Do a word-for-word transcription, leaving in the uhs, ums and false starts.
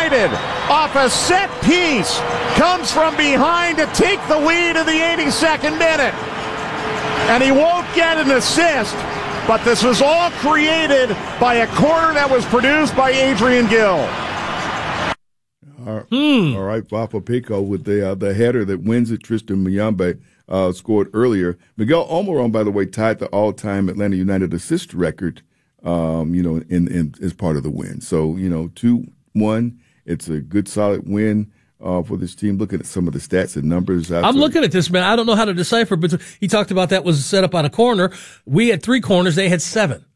United, off a set piece, comes from behind to take the lead in the eighty-second minute. And he won't get an assist, but this was all created by a corner that was produced by Adrian Gill. All right, hmm. all right, Papa Pico with the uh, the header that wins it. Tristan Muyambe uh, scored earlier. Miguel Almiron, by the way, tied the all-time Atlanta United assist record. Um, you know, in, in as part of the win. So you know, two one. It's a good, solid win uh, for this team. Looking at some of the stats and numbers. I'm looking at this, man. I don't know how to decipher, but he talked about that was set up on a corner. We had three corners. They had seven.